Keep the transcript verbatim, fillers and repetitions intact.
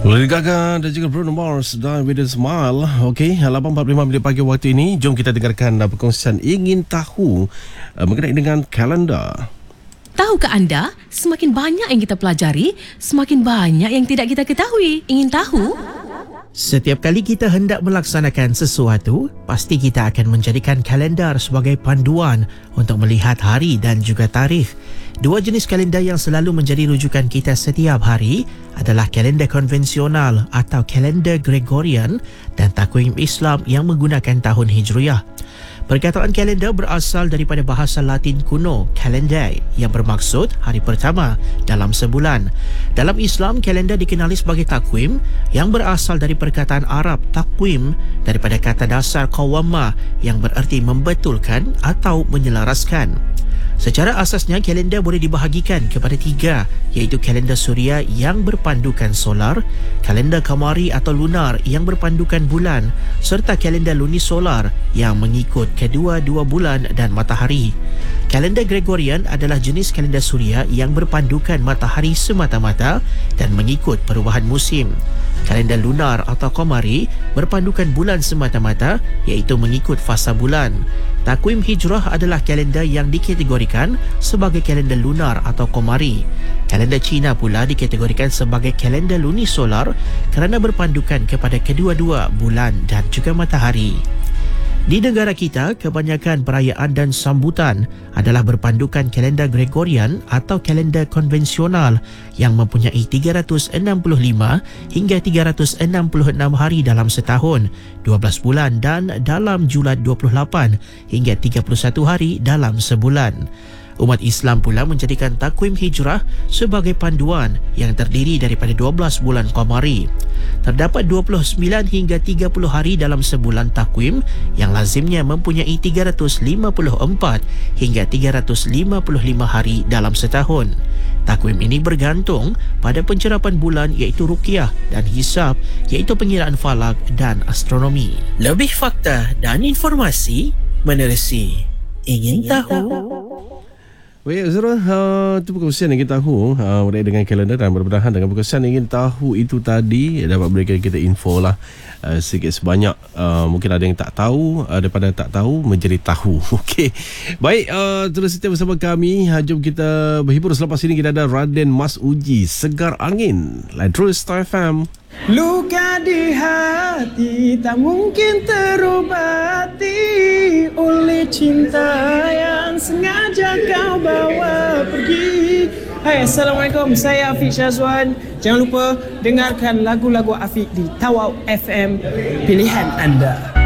Lady Gaga dan juga Bruno Mars dan With a Smile. Okey, lapan empat puluh lima minit pagi waktu ini. Jom kita dengarkan uh, perkongsian ingin tahu uh, mengenai dengan kalender. Tahukah anda, semakin banyak yang kita pelajari, semakin banyak yang tidak kita ketahui. Ingin tahu? Setiap kali kita hendak melaksanakan sesuatu, pasti kita akan menjadikan kalender sebagai panduan untuk melihat hari dan juga tarikh. Dua jenis kalender yang selalu menjadi rujukan kita setiap hari adalah kalender konvensional atau kalender Gregorian dan takwim Islam yang menggunakan tahun Hijriah. Perkataan kalender berasal daripada bahasa Latin kuno, kalendae, yang bermaksud hari pertama dalam sebulan. Dalam Islam, kalender dikenali sebagai takwim yang berasal dari perkataan Arab takwim daripada kata dasar qawama yang bererti membetulkan atau menyelaraskan. Secara asasnya, kalender boleh dibahagikan kepada tiga, iaitu kalender suria yang berpandukan solar, kalender kamari atau lunar yang berpandukan bulan, serta kalender lunisolar yang mengikut kedua-dua bulan dan matahari. Kalender Gregorian adalah jenis kalender suria yang berpandukan matahari semata-mata dan mengikut perubahan musim. Kalender lunar atau qamari berpandukan bulan semata-mata, iaitu mengikut fasa bulan. Takwim Hijrah adalah kalender yang dikategorikan sebagai kalender lunar atau qamari. Kalender Cina pula dikategorikan sebagai kalender lunisolar kerana berpandukan kepada kedua-dua bulan dan juga matahari. Di negara kita, kebanyakan perayaan dan sambutan adalah berpandukan kalender Gregorian atau kalender konvensional yang mempunyai tiga ratus enam puluh lima hingga tiga ratus enam puluh enam hari dalam setahun, dua belas bulan dan dalam Julad dua puluh lapan hingga tiga puluh satu hari dalam sebulan. Umat Islam pula menjadikan takwim Hijrah sebagai panduan yang terdiri daripada dua belas bulan qamari. Terdapat dua puluh sembilan hingga tiga puluh hari dalam sebulan takwim yang lazimnya mempunyai tiga ratus lima puluh empat hingga tiga ratus lima puluh lima hari dalam setahun. Takwim ini bergantung pada pencerapan bulan iaitu ruqyah dan hisab iaitu pengiraan falak dan astronomi. Lebih fakta dan informasi menerusi Ingin Tahu. Baik, Zura, uh, itu perkongsian yang kita tahu uh, berkait dengan kalender dan berbendahan dengan perkongsian ingin tahu itu tadi dapat berikan kita info lah uh, sikit sebanyak. Uh, mungkin ada yang tak tahu, uh, daripada tak tahu menjadi tahu. Okey, baik, uh, terus setia bersama kami. Uh, jom kita berhibur. Selepas ini kita ada Raden Mas Uji, Segar Angin, Live Terus Star F M. Luka di hati tak mungkin terobati oleh cinta yang sengaja kau bawa pergi. Hai, Assalamualaikum, saya Afiq Syazwan. Jangan lupa dengarkan lagu-lagu Afiq di Tawau F M, pilihan anda.